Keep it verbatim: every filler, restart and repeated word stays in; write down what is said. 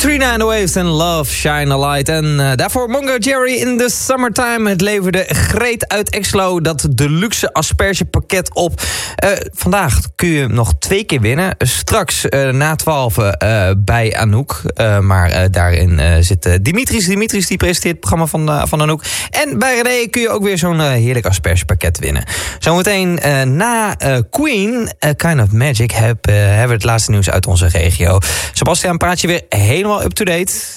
Katrina and the Waves en Love Shine a Light. En uh, daarvoor Mongo Jerry in the Summertime. Het leverde Greet uit Exlo dat deluxe aspergepakket op. Uh, vandaag kun je nog twee keer winnen. Straks uh, na twaalf uh, bij Anouk. Uh, maar uh, daarin uh, zit uh, Dimitris. Dimitris die presenteert het programma van, uh, van Anouk. En bij René kun je ook weer zo'n uh, heerlijk aspergepakket winnen. Zometeen uh, na uh, Queen, uh, Kind of Magic, heb, uh, hebben we het laatste nieuws uit onze regio. Sebastian, praat je weer helemaal up-to-date?